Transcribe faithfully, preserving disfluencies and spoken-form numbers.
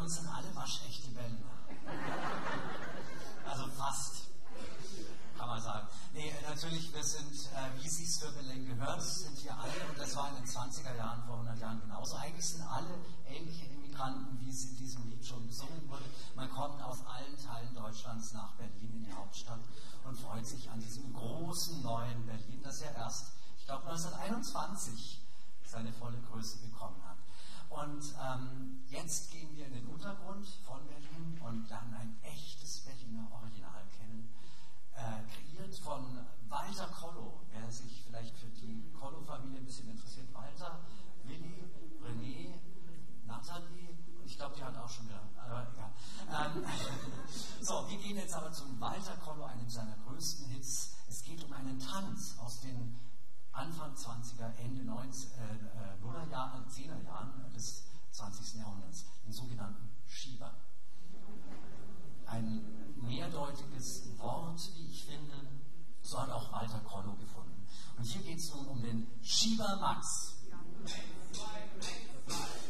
uns sind alle waschechte Berliner. Also fast, kann man sagen. Nee, natürlich, wir sind, äh, wie Sie es für Berlin gehört, sind wir alle, und das war in den zwanziger Jahren, vor hundert Jahren genauso. Eigentlich sind alle ähnliche Immigranten, wie es in diesem Lied schon besungen wurde. Man kommt aus allen Teilen Deutschlands nach Berlin in die Hauptstadt und freut sich an diesem großen neuen Berlin, das ja erst, ich glaube, neunzehnhunderteinundzwanzig seine volle Größe bekommen hat. Und ähm, jetzt gehen wir in den Untergrund von Berlin und lernen ein echtes Berliner Original kennen, äh, kreiert von Walter Kollo. Wer sich vielleicht für die Kollo-Familie ein bisschen interessiert, Walter, Willi, René, Nathalie, und ich glaube, die hat auch schon wieder, aber egal. Ähm, so, wir gehen jetzt aber zum Walter Kollo, einem seiner größten Hits. Es geht um einen Tanz aus den Anfang zwanziger, Ende nuller Jahre, zehner Jahren des zwanzigsten Jahrhunderts, den sogenannten Schieber. Ein mehrdeutiges Wort, wie ich finde, so hat auch Walter Kollo gefunden. Und hier geht es nun um den Schieber Max.